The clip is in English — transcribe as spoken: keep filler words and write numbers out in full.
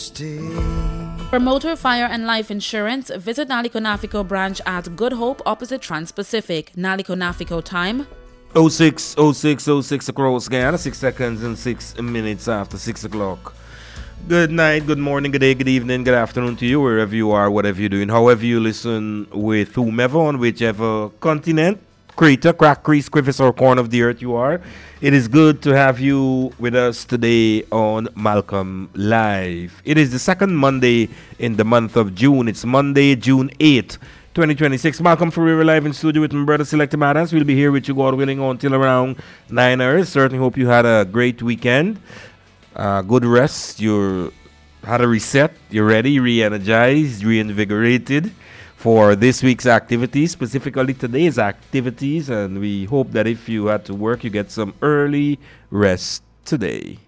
stay. For motor, fire, and life insurance, visit Naliko Nafico branch at Good Hope opposite Trans-Pacific. Naliko Nafico time oh six oh six oh six across Guyana, six seconds and six minutes after six o'clock. Good night, good morning, good day, good evening, good afternoon to you, wherever you are, whatever you're doing, however you listen, with whomever, on whichever continent, crater, crack, crease, crevice, or corner of the earth you are. It is good to have you with us today on Malcolm Live. It is the second Monday in the month of June. It's Monday, June eighth, twenty twenty-six. Malcolm Ferreira live in studio with my brother Selecta Matters. We'll be here with you, God willing, until around nine hours. Certainly hope you had a great weekend. Uh, good rest. You had a reset. You're ready, re-energized, reinvigorated for this week's activities, specifically today's activities. And we hope that if you had to work, you get some early rest today.